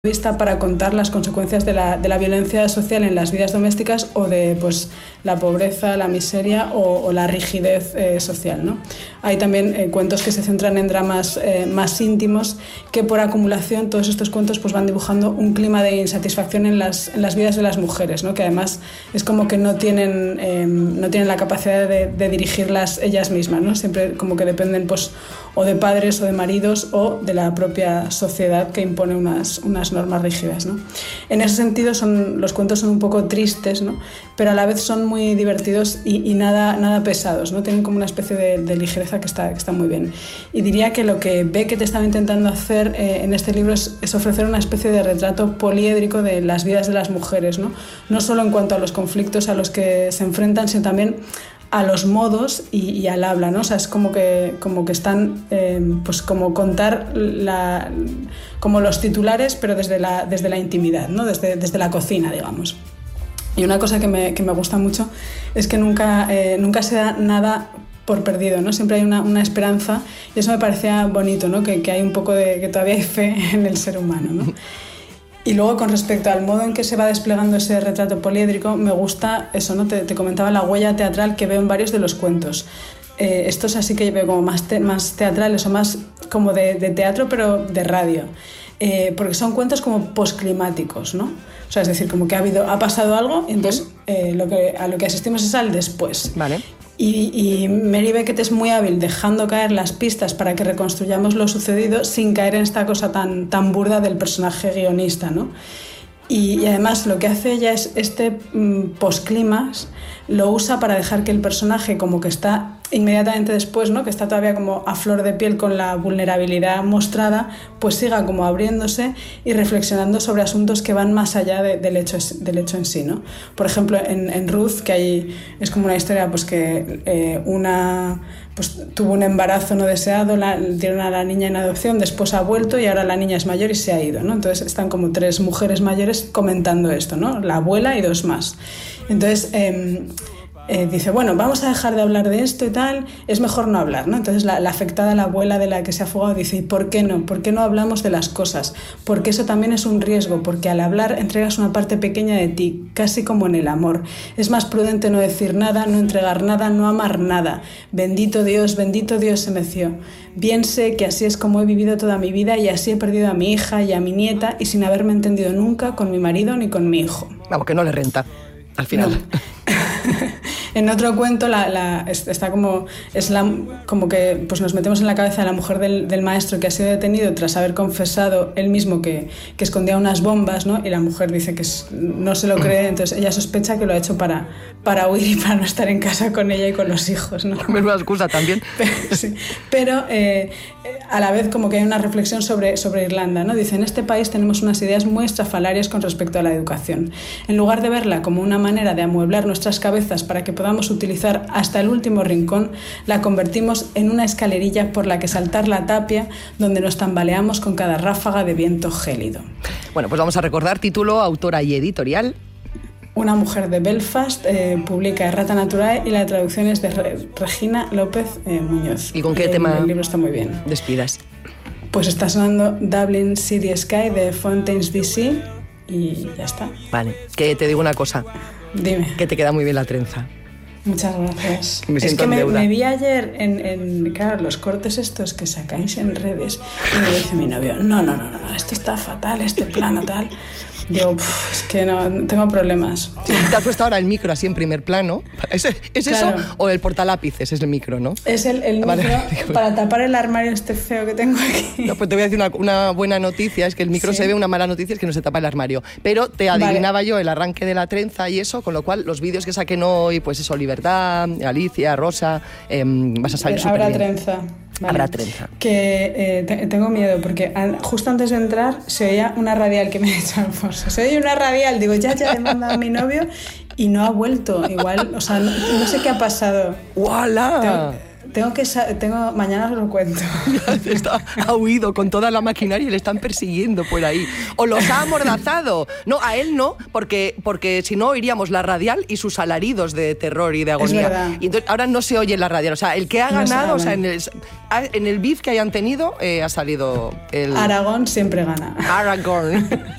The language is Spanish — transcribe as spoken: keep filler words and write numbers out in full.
vista para contar las consecuencias de la, de la violencia social en las vidas domésticas o de pues, la pobreza, la miseria o, o la rigidez eh, social, ¿no? Hay también eh, cuentos que se centran en dramas eh, más íntimos que por acumulación todos estos cuentos pues, van dibujando un clima de insatisfacción en las, en las vidas de las mujeres, ¿no? Que además es como que no tienen, eh, no tienen la capacidad de, de dirigirlas ellas mismas, ¿no? Siempre como que dependen pues, o de padres o de maridos o de la propia sociedad que impone unas, unas normas rígidas, ¿no? En ese sentido son, los cuentos son un poco tristes, ¿no? Pero a la vez son muy divertidos y, y nada, nada pesados, ¿no? Tienen como una especie de, de ligereza que está, que está muy bien. Y diría que lo que Beckett estaba intentando hacer eh, en este libro es, es ofrecer una especie de retrato poliédrico de las vidas de las mujeres, ¿no? No solo en cuanto a los conflictos a los que se enfrentan, sino también a los modos y, y al habla, ¿no? O sea, es como que, como que están, eh, pues como contar la, como los titulares, pero desde la, desde la intimidad, ¿no? Desde, desde la cocina, digamos. Y una cosa que me, que me gusta mucho es que nunca, eh, nunca se da nada por perdido, ¿no? Siempre hay una, una esperanza y eso me parecía bonito, ¿no? Que, que hay un poco de, que todavía hay fe en el ser humano, ¿no? Y luego, con respecto al modo en que se va desplegando ese retrato poliédrico, me gusta eso, ¿no? Te, te comentaba la huella teatral que veo en varios de los cuentos. Eh, estos así que veo como más, te, más teatrales o más como de, de teatro, pero de radio. Eh, porque son cuentos como posclimáticos, ¿no? O sea, es decir, como que ha, habido, ha pasado algo y entonces eh, lo que, a lo que asistimos es al después. Vale. Y, y Mary Beckett es muy hábil dejando caer las pistas para que reconstruyamos lo sucedido sin caer en esta cosa tan, tan burda del personaje guionista, ¿no? Y, y además lo que hace ella es este mmm, postclímax lo usa para dejar que el personaje como que está inmediatamente después, ¿no? Que está todavía como a flor de piel con la vulnerabilidad mostrada, pues siga como abriéndose y reflexionando sobre asuntos que van más allá de, del, hecho, del hecho en sí, ¿no? Por ejemplo, en, en Ruth, que hay, es como una historia pues que eh, una pues tuvo un embarazo no deseado, la, dieron a la niña en adopción, después ha vuelto y ahora la niña es mayor y se ha ido, ¿no? Entonces están como tres mujeres mayores comentando esto, ¿no? La abuela y dos más. Entonces eh, eh, dice, bueno, vamos a dejar de hablar de esto y tal, es mejor no hablar, ¿no? Entonces la, la afectada, la abuela de la que se ha fugado, dice, ¿y por qué no? ¿Por qué no hablamos de las cosas? Porque eso también es un riesgo, porque al hablar entregas una parte pequeña de ti, casi como en el amor. Es más prudente no decir nada, no entregar nada, no amar nada. Bendito Dios, bendito Dios, se meció. Bien sé que así es como he vivido toda mi vida y así he perdido a mi hija y a mi nieta y sin haberme entendido nunca con mi marido ni con mi hijo. Vamos, que no le renta, al final. No. En otro cuento la, la, está como, es la, como que pues nos metemos en la cabeza de la mujer del, del maestro que ha sido detenido tras haber confesado él mismo que, que escondía unas bombas, ¿no? Y la mujer dice que es, no se lo cree, entonces ella sospecha que lo ha hecho para, para huir y para no estar en casa con ella y con los hijos, ¿no? Menuda excusa también. Pero, sí, pero eh, a la vez como que hay una reflexión sobre, sobre Irlanda, ¿no? Dice, en este país tenemos unas ideas muy estrafalarias con respecto a la educación. En lugar de verla como una manera de amueblar nuestras cabezas para que podamos utilizar hasta el último rincón, la convertimos en una escalerilla por la que saltar la tapia, donde nos tambaleamos con cada ráfaga de viento gélido. Bueno, pues vamos a recordar título, autora y editorial. Una mujer de Belfast, eh, publica Errata Naturae y la traducción es de Re- Regina López eh, Muñoz. ¿Y con qué el, tema el libro está muy bien. despidas? Pues está sonando Dublin City Sky de Fontaines D C y ya está. Vale, que te digo una cosa. Dime. Que te queda muy bien la trenza. Muchas gracias. Me es que en me, deuda. me vi ayer en, en, claro, los cortes estos que sacáis en redes y me dice mi novio, no, no, no, no, esto está fatal, este plano tal. Digo, es que no, tengo problemas. Sí, te has puesto ahora el micro así en primer plano. ¿Es, es Claro. eso o el portalápices? Es el micro, ¿no? Es el, el Vale. micro para tapar el armario este feo que tengo aquí. No, pues te voy a decir una, una buena noticia, es que el micro Sí. se ve, una mala noticia es que no se tapa el armario. Pero te adivinaba Vale. yo el arranque de la trenza y eso, con lo cual los vídeos que saquen hoy, pues eso, Libertad, Alicia, Rosa, eh, vas a salir súper Habrá bien. trenza. Vale. Habrá trenza. Que eh, te- tengo miedo porque an- justo antes de entrar se oía una radial que me ha dicho Alfonso. Se oye una radial, digo, ya, ya le he mandado a mi novio y no ha vuelto. Igual, o sea, no, no sé qué ha pasado. ¡Uala! Tengo que tengo mañana os lo cuento. Está, ha huido con toda la maquinaria y le están persiguiendo por ahí. O los ha amordazado. No, a él no, porque, porque si no oiríamos la radial y sus alaridos de terror y de agonía. Es verdad. Y entonces ahora no se oye la radial. O sea, el que ha No ganado, o sea, saben. en el, en el beef que hayan tenido, eh, ha salido el... Aragón siempre gana. Aragorn.